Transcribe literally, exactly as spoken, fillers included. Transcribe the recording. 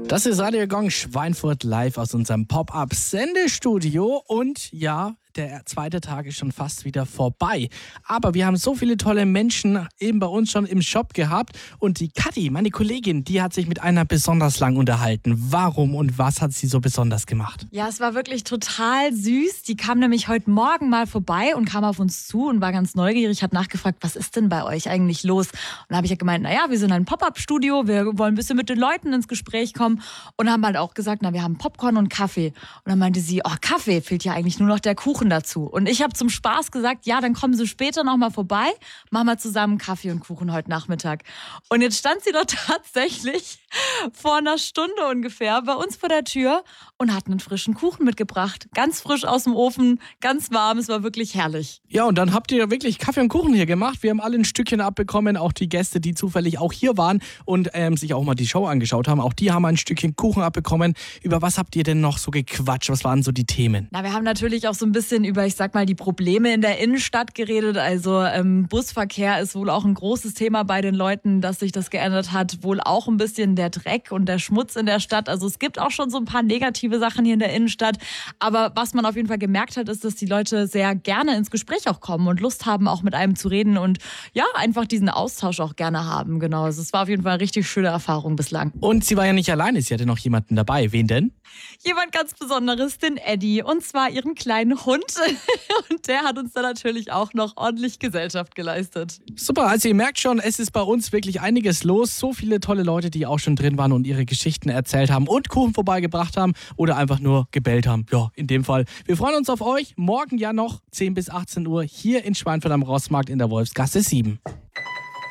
Das ist Radio Gong Schweinfurt live aus unserem Pop-Up-Sendestudio. Und ja, der zweite Tag ist schon fast wieder vorbei. Aber wir haben so viele tolle Menschen eben bei uns schon im Shop gehabt. Und die Kathi, meine Kollegin, die hat sich mit einer besonders lang unterhalten. Warum und was hat sie so besonders gemacht? Ja, es war wirklich total süß. Die kam nämlich heute Morgen mal vorbei und kam auf uns zu und war ganz neugierig, hat nachgefragt, was ist denn bei euch eigentlich los? Und da habe ich ja gemeint, naja, wir sind ein Pop-Up-Studio, wir wollen ein bisschen mit den Leuten ins Gespräch kommen. Und haben halt auch gesagt, na, wir haben Popcorn und Kaffee. Und dann meinte sie, oh, Kaffee, fehlt ja eigentlich nur noch der Kuchen dazu. Und ich habe zum Spaß gesagt, ja, dann kommen Sie später nochmal vorbei, machen wir zusammen Kaffee und Kuchen heute Nachmittag. Und jetzt stand sie doch tatsächlich vor einer Stunde ungefähr bei uns vor der Tür und hat einen frischen Kuchen mitgebracht. Ganz frisch aus dem Ofen, ganz warm, es war wirklich herrlich. Ja, und dann habt ihr wirklich Kaffee und Kuchen hier gemacht. Wir haben alle ein Stückchen abbekommen, auch die Gäste, die zufällig auch hier waren und ähm, sich auch mal die Show angeschaut haben. Auch die haben ein Stückchen Kuchen abbekommen. Über was habt ihr denn noch so gequatscht? Was waren so die Themen? Na, wir haben natürlich auch so ein bisschen über, ich sag mal, die Probleme in der Innenstadt geredet. Also ähm, Busverkehr ist wohl auch ein großes Thema bei den Leuten, dass sich das geändert hat. Wohl auch ein bisschen der Dreck und der Schmutz in der Stadt. Also es gibt auch schon so ein paar negative Sachen hier in der Innenstadt. Aber was man auf jeden Fall gemerkt hat, ist, dass die Leute sehr gerne ins Gespräch auch kommen und Lust haben, auch mit einem zu reden und ja, einfach diesen Austausch auch gerne haben. Genau, also es war auf jeden Fall eine richtig schöne Erfahrung bislang. Und sie war ja nicht alleine, sie hatte noch jemanden dabei. Wen denn? Jemand ganz Besonderes, den Eddie, und zwar ihren kleinen Hund. Und der hat uns da natürlich auch noch ordentlich Gesellschaft geleistet. Super, also ihr merkt schon, es ist bei uns wirklich einiges los. So viele tolle Leute, die auch schon drin waren und ihre Geschichten erzählt haben und Kuchen vorbeigebracht haben oder einfach nur gebellt haben. Ja, in dem Fall. Wir freuen uns auf euch. Morgen ja noch zehn bis achtzehn Uhr hier in Schweinfurt am Rossmarkt in der Wolfsgasse sieben.